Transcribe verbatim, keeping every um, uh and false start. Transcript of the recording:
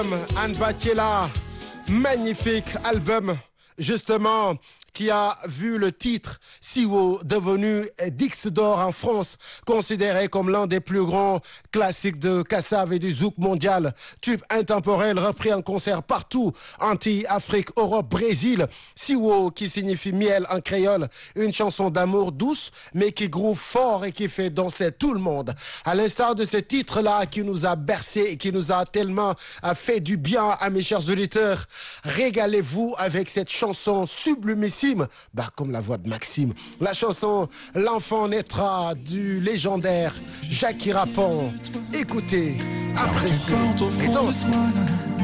Anne Bakela, magnifique album, justement, qui a vu le titre Siwo devenu Disque d'or en France, considéré comme l'un des plus grands classiques de Kassav et du zouk mondial. Tube intemporel repris en concert partout, Antilles, Afrique, Europe, Brésil. Siwo qui signifie miel en créole, une chanson d'amour douce mais qui groove fort et qui fait danser tout le monde. À l'instar de ce titre-là qui nous a bercé et qui nous a tellement fait du bien à mes chers auditeurs, régalez-vous avec cette chanson sublimissime. Bah, comme la voix de Maxime. La chanson L'enfant naîtra du légendaire Jackie Rapon. Écoutez, appréciez et dansez.